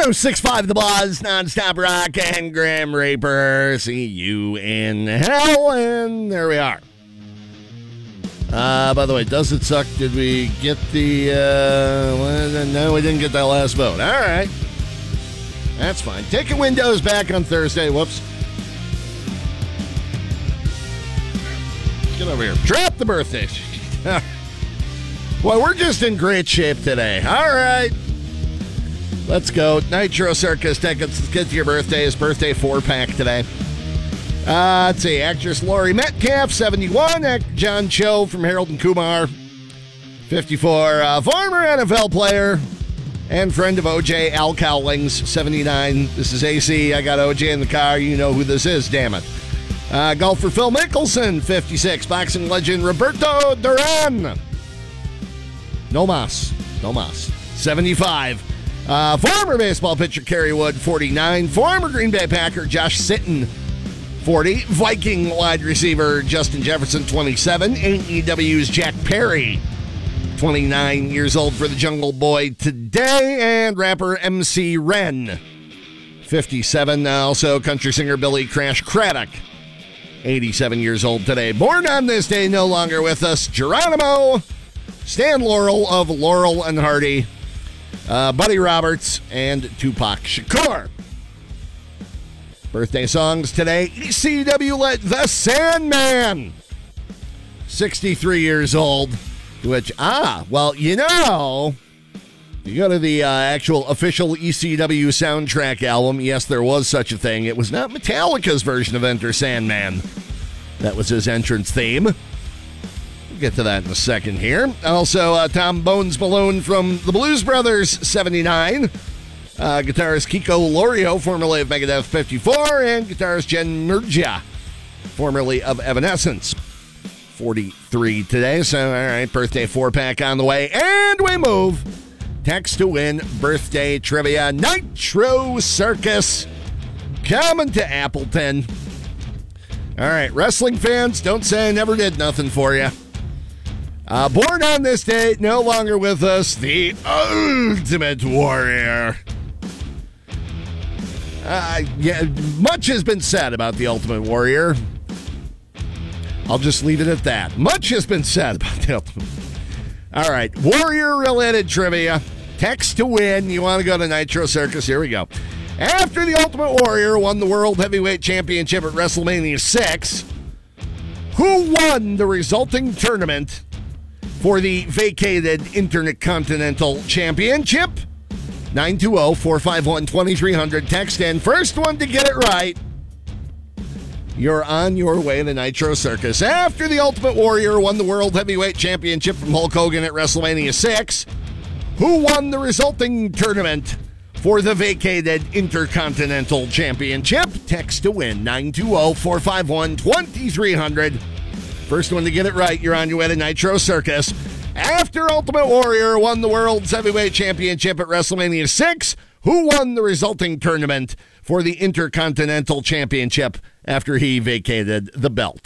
106.5 The Buzz, nonstop rock, and Graham Raper. See you in hell, and there we are. By the way, does it suck? Did we get the... no, we didn't get that last vote. All right. That's fine. Taking Windows back on Thursday. Whoops. Get over here. Drop the birthday. Boy, we're just in great shape today. All right. Let's go. Nitro Circus tickets. Let's get to your birthdays. Birthday 4-pack today. Let's see. Actress Laurie Metcalf, 71. Actor John Cho from Harold and Kumar, 54. Former NFL player and friend of OJ, Al Cowlings, 79. This is AC. I got OJ in the car. You know who this is, damn it. Golfer Phil Mickelson, 56. Boxing legend Roberto Duran. No mas, 75. Former baseball pitcher Kerry Wood, 49. Former Green Bay Packer Josh Sitton, 40. Viking wide receiver Justin Jefferson, 27. AEW's Jack Perry, 29 years old for the Jungle Boy today. And rapper MC Ren, 57. Also country singer Billy Crash Craddock, 87 years old today. Born on this day, no longer with us, Geronimo Stan Laurel of Laurel and Hardy, Buddy Roberts, and Tupac Shakur. Birthday songs today. ECW let The Sandman, 63 years old. Which, well, you know, you go to the actual official ECW soundtrack album. Yes, there was such a thing. It was not Metallica's version of Enter Sandman. That was his entrance theme. We'll get to that in a second here. Also, Tom Bones Malone from the Blues Brothers, 79. Guitarist Kiko Lorio, formerly of Megadeth, 54. And guitarist Jen Murgia, formerly of Evanescence, 43 today. So, all right, birthday 4-pack on the way. And we move. Text to win birthday trivia. Nitro Circus coming to Appleton. All right, wrestling fans, don't say I never did nothing for you. Born on this date, no longer with us, the Ultimate Warrior. Yeah, much has been said about the Ultimate Warrior. I'll just leave it at that. Much has been said about the Ultimate Warrior. All right, Warrior-related trivia. Text to win. You want to go to Nitro Circus? Here we go. After the Ultimate Warrior won the World Heavyweight Championship at WrestleMania 6, who won the resulting tournament for the vacated Intercontinental Championship? 920-451-2300. Text in. First one to get it right, you're on your way to Nitro Circus. After the Ultimate Warrior won the World Heavyweight Championship from Hulk Hogan at WrestleMania 6, who won the resulting tournament for the vacated Intercontinental Championship? Text to win. 920-451-2300. First one to get it right, you're on your way to Nitro Circus. After Ultimate Warrior won the World's Heavyweight Championship at WrestleMania 6, who won the resulting tournament for the Intercontinental Championship after he vacated the belt?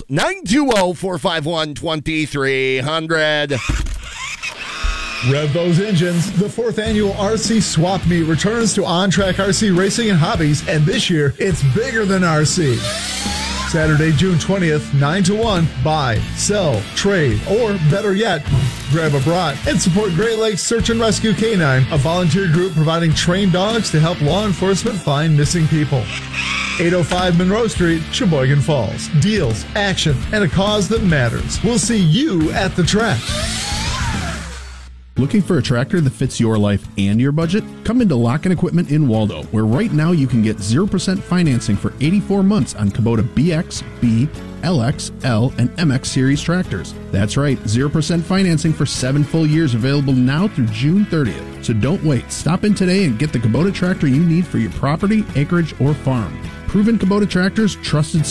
920-451-2300. Rev those engines. The 4th annual RC Swap Meet returns to On-Track RC Racing and Hobbies, and this year, it's bigger than RC. Saturday, June 20th, 9 to 1. Buy, sell, trade, or better yet, grab a brat and support Great Lakes Search and Rescue Canine, a volunteer group providing trained dogs to help law enforcement find missing people. 805 Monroe Street, Sheboygan Falls. Deals, action, and a cause that matters. We'll see you at the track. Looking for a tractor that fits your life and your budget? Come into Lock & Equipment in Waldo, where right now you can get 0% financing for 84 months on Kubota BX, B, LX, L, and MX series tractors. That's right, 0% financing for 7 full years available now through June 30th. So don't wait. Stop in today and get the Kubota tractor you need for your property, acreage, or farm. Proven Kubota tractors, trusted